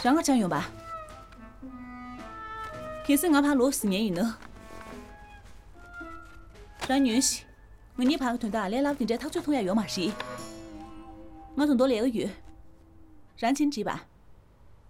让我讲用吧。开始我怕落4年以内，让女婿，我你怕团到来老顶着他最痛要用嘛是？我从多2个月，让请值吧。